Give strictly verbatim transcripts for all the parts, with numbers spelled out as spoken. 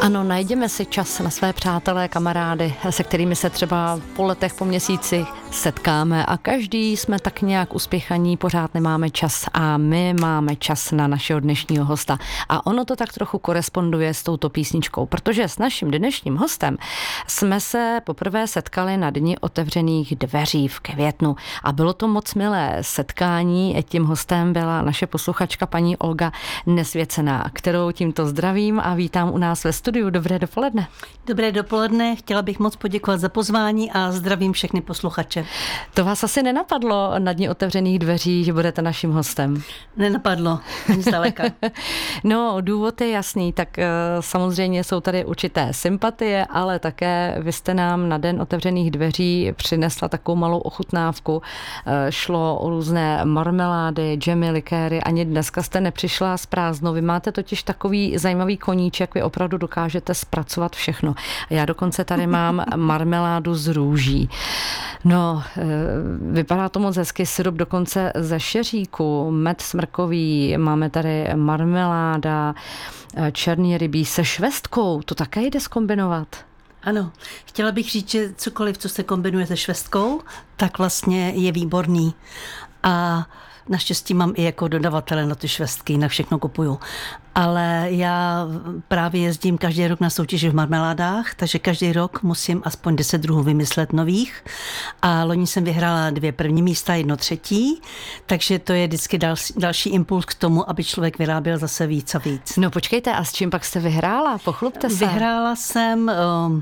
Ano, najdeme si čas na své přátelé, kamarády, se kterými se třeba po letech, po měsíci setkáme a každý jsme tak nějak uspěchaní, pořád nemáme čas a my máme čas na našeho dnešního hosta. A ono to tak trochu koresponduje s touto písničkou, protože s naším dnešním hostem jsme se poprvé setkali na Dni otevřených dveří v květnu a bylo to moc milé setkání. Tím hostem byla naše posluchačka paní Olga Nesvěcená, kterou tímto zdravím a vítám u nás ve studiu. Dobré dopoledne. Dobré dopoledne, chtěla bych moc poděkovat za pozvání a zdravím všechny posluchače. To vás asi nenapadlo na Dni otevřených dveří, že budete naším hostem? Nenapadlo, ani zdaleka. No, důvod je jasný, tak samozřejmě jsou tady určité sympatie, ale také vy jste nám na Den otevřených dveří přinesla takovou malou ochutnávku. Šlo o různé marmelády, džemy, likéry, ani dneska jste nepřišla s prázdnou. Vy máte totiž takový zajímavý koníček, vy opravdu dokážete zpracovat všechno. Já dokonce tady mám marmeládu z růží. No, vypadá to moc hezky, syrup dokonce ze šeříku, med smrkový, máme tady marmeláda, černý rybí se švestkou, to také jde zkombinovat. Ano, chtěla bych říct, že cokoliv, co se kombinuje se švestkou, tak vlastně je výborný. A naštěstí mám i jako dodavatele na ty švestky, na všechno kupuju. Ale já právě jezdím každý rok na soutěži v marmeládách, takže každý rok musím aspoň deset druhů vymyslet nových. A loni jsem vyhrála dvě první místa, jedno třetí, takže to je vždycky další, další impuls k tomu, aby člověk vyráběl zase víc a víc. No počkejte, a s čím pak jste vyhrála? Pochlupte se. Vyhrála jsem um,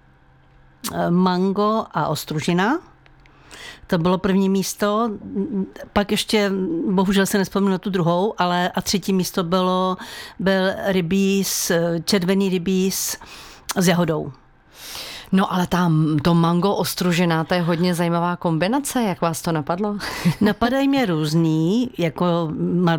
mango a ostružina. To bylo první místo, pak ještě, bohužel se nevzpomínám na tu druhou, ale a třetí místo bylo, byl rybíz, červený rybíz s jahodou. No ale tam to mango ostružená, to je hodně zajímavá kombinace, jak vás to napadlo? Napadají mě různý, jako